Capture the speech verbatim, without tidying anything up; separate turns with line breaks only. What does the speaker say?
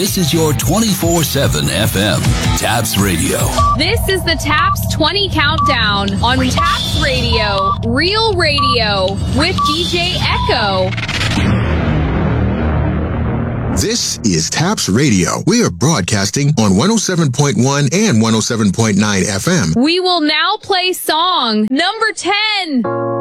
This is your twenty-four seven F M, Taps Radio.
This is the Taps twenty Countdown on Taps Radio, Real Radio, with D J Echo.
This is Taps Radio. We are broadcasting on one oh seven point one and one oh seven point nine F M.
We will now play song number ten.